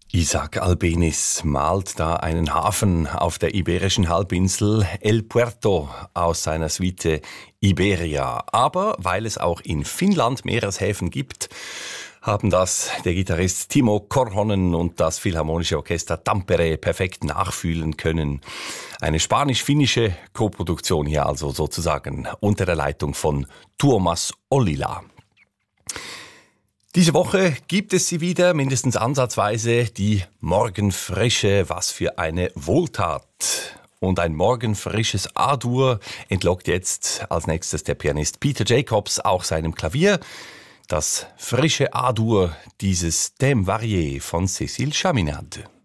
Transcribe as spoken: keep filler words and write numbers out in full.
Isaac Albéniz malt da einen Hafen auf der iberischen Halbinsel El Puerto aus seiner Suite Iberia. Aber weil es auch in Finnland Meereshäfen gibt, haben das der Gitarrist Timo Korhonen und das Philharmonische Orchester Tampere perfekt nachfühlen können. Eine spanisch-finnische Koproduktion hier also sozusagen unter der Leitung von Tuomas Ollila. Diese Woche gibt es sie wieder, mindestens ansatzweise, die Morgenfrische. Was für eine Wohltat! Und ein morgenfrisches A-Dur entlockt jetzt als nächstes der Pianist Peter Jacobs auch seinem Klavier. Das frische A-Dur dieses Thème varié von Cécile Chaminade.